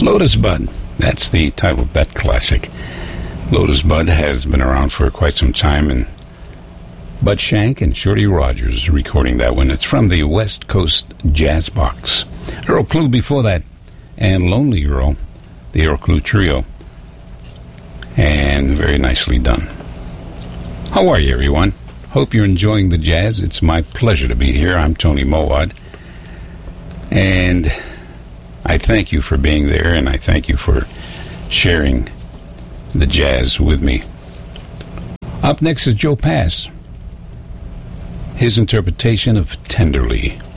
Lotus Bud. That's the title of that classic. Lotus Bud has been around for quite some time, and Bud Shank and Shorty Rogers recording that one. It's from the West Coast Jazz Box. Earl Klugh before that, and Lonely Girl, the Earl Klugh Trio. And very nicely done. How are you, everyone? Hope you're enjoying the jazz. It's my pleasure to be here. I'm Tony Mowad. And I thank you for being there, and I thank you for sharing the jazz with me. Up next is Joe Pass. His interpretation of Tenderly.